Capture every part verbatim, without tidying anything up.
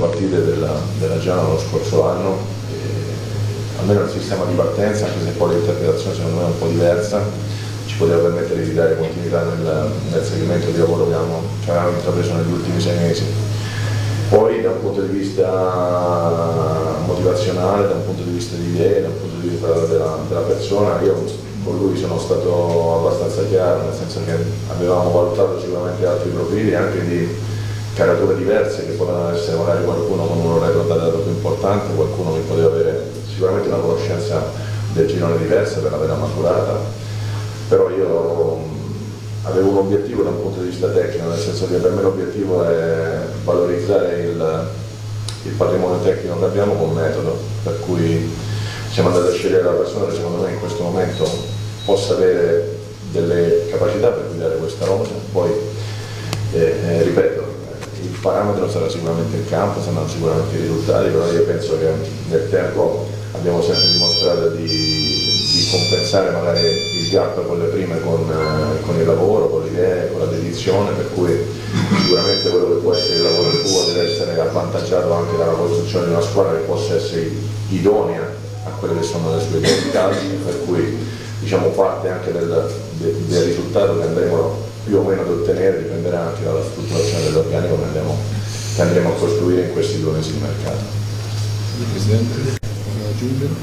partite della, della Giana lo scorso anno, e almeno il sistema di partenza, anche se poi l'interpretazione secondo me è un po' diversa, ci poteva permettere di dare continuità nel, nel seguimento di lavoro che avevamo, che avevamo intrapreso negli ultimi sei mesi. Poi da un punto di vista motivazionale, da un punto di vista di idee, da un punto di vista della, della persona, io con lui sono stato abbastanza chiaro, nel senso che avevamo valutato sicuramente altri profili, anche di carature diverse, che potevano essere magari qualcuno con un orario dato più importante, qualcuno che poteva avere sicuramente una conoscenza del girone diversa per averla maturata, però io avevo un obiettivo da un punto di vista tecnico, nel senso che per me l'obiettivo è valorizzare il, il patrimonio tecnico che abbiamo con metodo, per cui siamo andati a scegliere la persona che secondo me in questo momento possa avere delle capacità per guidare questa rosa. Poi eh, eh, ripeto, il parametro sarà sicuramente il campo, saranno sicuramente i risultati, però io penso che nel tempo abbiamo sempre dimostrato di, di compensare magari il gap con le prime con, eh, con il lavoro, con le idee, con la dedizione, per cui sicuramente quello che può essere il lavoro tuo deve essere avvantaggiato anche dalla costruzione di una squadra che possa essere idonea a quelle che sono le sue identità, per cui diciamo parte anche del, del, del risultato che andremo più o meno ad ottenere, dipenderà anche dalla strutturazione dell'organico che, che andremo a costruire in questi due mesi di mercato. Presidente, vuole aggiungere?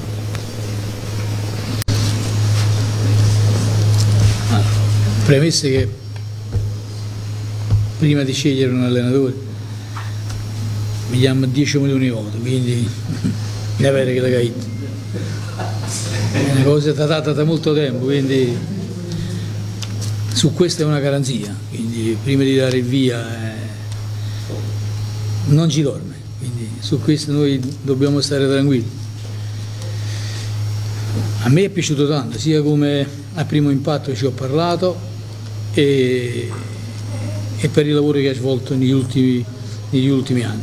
Ah, premesse che prima di scegliere un allenatore mi chiama dieci milioni di volte, quindi ne avere che la caita. È una cosa trattata da molto tempo, quindi su questa è una garanzia, quindi prima di dare il via eh, non ci dorme, quindi su questo noi dobbiamo stare tranquilli. A me è piaciuto tanto, sia come a primo impatto ci ho parlato e, e per il lavoro che ha svolto negli ultimi, negli ultimi anni.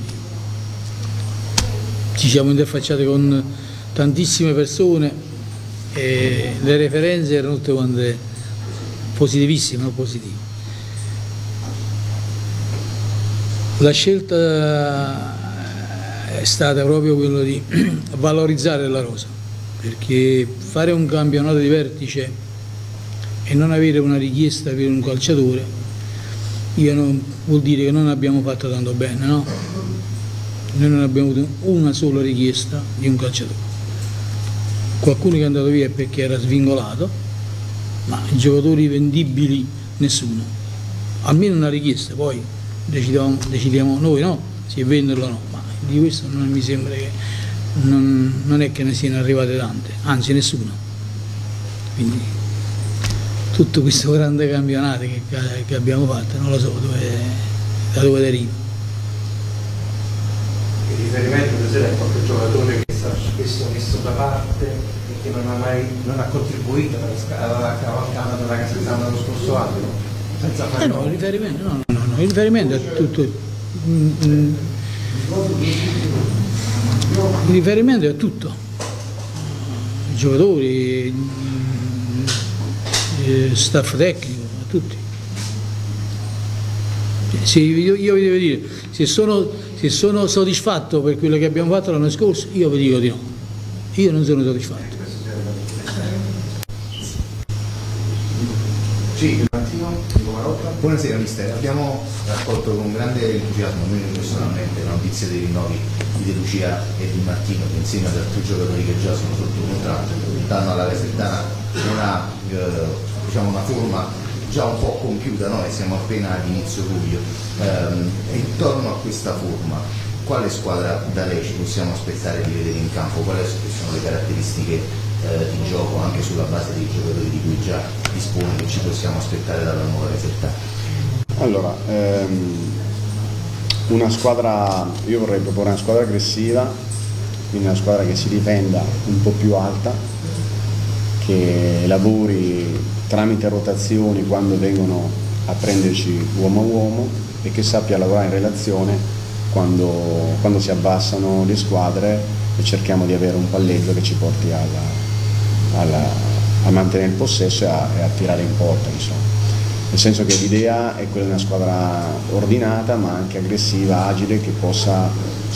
Ci siamo interfacciati con tantissime persone e le referenze erano tutte quante positivissime, non positive. La scelta è stata proprio quella di valorizzare la rosa, perché fare un campionato di vertice e non avere una richiesta per un calciatore io non, vuol dire che non abbiamo fatto tanto bene, no? Noi non abbiamo avuto una sola richiesta di un calciatore. Qualcuno che è andato via perché era svingolato, ma i giocatori vendibili nessuno, almeno una richiesta, poi decidiamo, decidiamo noi no, se venderlo o no, ma di questo non mi sembra che non, non è che ne siano arrivate tante, anzi nessuna. Quindi tutto questo grande campionato che, che abbiamo fatto non lo so dove, da dove deriva. Il riferimento Presidente a qualche giocatore che è stato spesso messo da parte e che non ha mai non ha contribuito alla cavalcata della Casertana dello scorso anno, senza fare eh no, il riferimento, no, no, no, il riferimento è tutto. Mm, mm, il riferimento è tutto. I giocatori, il staff tecnico, a tutti. Se io, io vi devo dire, se sono Se sono soddisfatto per quello che abbiamo fatto l'anno scorso, io vi dico di no. Io non sono soddisfatto. Sì, buonasera mister, abbiamo raccolto con grande entusiasmo, noi personalmente, la notizia dei rinnovi di De Lucia e di Martino, che insieme ad altri giocatori che già sono sotto contratto danno alla Casertana una, eh, diciamo una forma già un po' compiuta, noi siamo appena ad inizio luglio, ehm, e intorno a questa forma quale squadra da lei ci possiamo aspettare di vedere in campo, quali sono le caratteristiche eh, di gioco anche sulla base dei giocatori di cui già dispone che ci possiamo aspettare dalla nuova Casertana? Allora, ehm, una squadra, io vorrei proporre una squadra aggressiva, quindi una squadra che si difenda un po' più alta, che lavori tramite rotazioni quando vengono a prenderci uomo a uomo e che sappia lavorare in relazione quando, quando si abbassano le squadre e cerchiamo di avere un palleggio che ci porti alla, alla, a mantenere il possesso e a, e a tirare in porta, insomma. Nel senso che l'idea è quella di una squadra ordinata ma anche aggressiva, agile, che possa